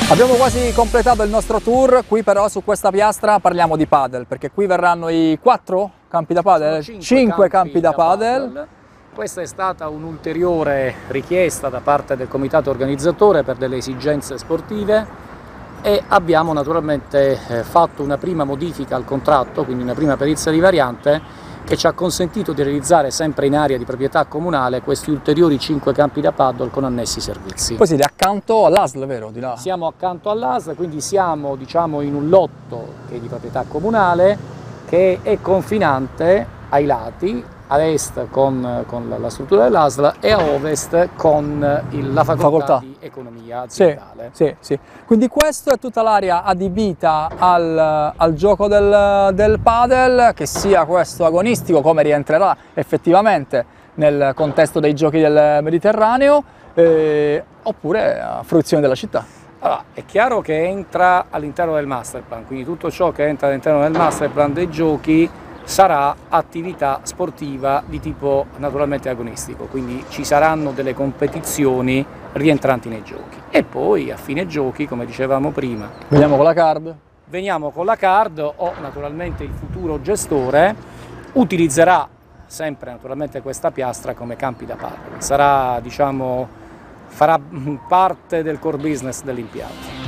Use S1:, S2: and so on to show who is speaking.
S1: Abbiamo quasi completato il nostro tour, qui però su questa piastra parliamo di padel, perché qui verranno i 4 campi da padel, 5 campi da padel.
S2: Questa è stata un'ulteriore richiesta da parte del comitato organizzatore per delle esigenze sportive e abbiamo naturalmente fatto una prima modifica al contratto, quindi una prima perizia di variante che ci ha consentito di realizzare sempre in area di proprietà comunale questi ulteriori 5 campi da paddle con annessi servizi.
S1: Poi siete accanto all'ASL, vero? Di là?
S2: Siamo accanto all'ASL, quindi siamo in un lotto che è di proprietà comunale che è confinante ai lati, a est con la struttura dell'ASL e a ovest con la facoltà di economia aziendale.
S1: Sì. Quindi questa è tutta l'area adibita al gioco del padel, che sia questo agonistico, come rientrerà effettivamente nel contesto dei giochi del Mediterraneo, oppure a fruizione della città.
S2: Allora, è chiaro che entra all'interno del masterplan, quindi tutto ciò che entra all'interno del masterplan dei giochi sarà attività sportiva di tipo naturalmente agonistico, quindi ci saranno delle competizioni rientranti nei giochi e poi a fine giochi, come dicevamo prima,
S1: Veniamo con la card
S2: o naturalmente il futuro gestore utilizzerà sempre naturalmente questa piastra come campi da paddle, farà parte del core business dell'impianto.